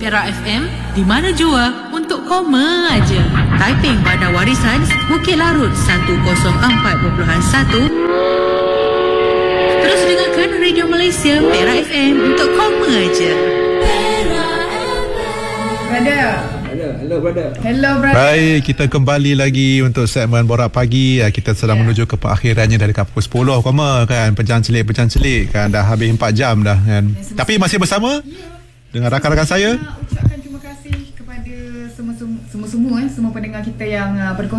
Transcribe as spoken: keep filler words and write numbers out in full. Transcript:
Perak F M, di mana jua untuk koma aja. Taiping Bandar Warisan, Bukit Larut seratus empat perpuluhan satu. Terus dengarkan Radio Malaysia Perak F M untuk koma aja. Brother. Hello brother. Hello brother. Baik, kita kembali lagi untuk segmen Borak Pagi. Kita sedang yeah. menuju ke perakhirannya dari pukul sepuluh koma kan. Pejang celik-pejang celik kan. Dah habis empat jam dah kan. Ya, tapi masih bersama yeah. dengan rakan-rakan saya. Ucapkan terima kasih kepada semua-semua semua, semua eh semua pendengar kita yang uh, berkongsi